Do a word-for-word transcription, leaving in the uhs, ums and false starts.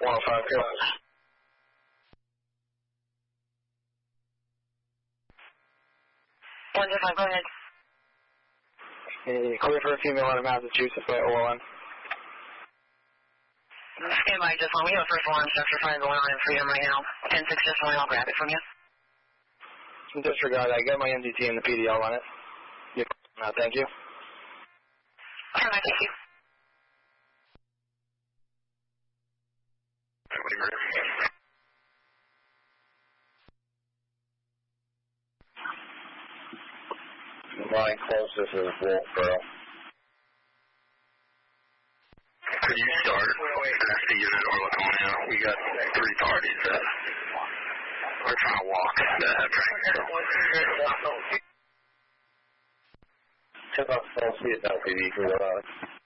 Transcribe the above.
one oh five, go. one oh five, go ahead. Hey, clear for a female out of Massachusetts by O L N. Stand by just one. We have a first alarm structure trying to go on in Freedom right now. ten six just one, I'll grab it from you. Disregard, I got my M D T and the P D L on it. Yep. No, thank you. All right, thank you. Line closest is Wolfboro. Could you start that's the unit or look on out? We got three parties that are trying to walk that have drinks. Check out full speed, L P D for uh